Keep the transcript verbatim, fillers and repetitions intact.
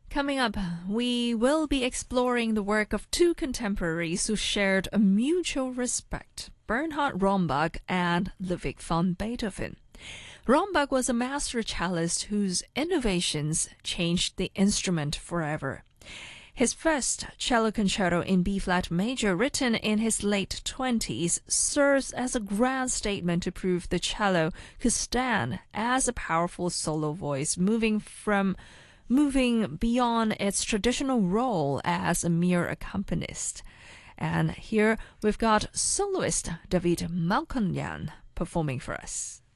Coming up, we will be exploring the work of two contemporaries who shared a mutual respect, Bernhard Rombach and Ludwig van Beethoven. Rombach was a master cellist whose innovations changed the instrument forever. His first cello concerto in B-flat major, written in his late twenties, serves as a grand statement to prove the cello could stand as a powerful solo voice, moving from moving beyond its traditional role as a mere accompanist. And here we've got soloist David Malkonyan performing for us.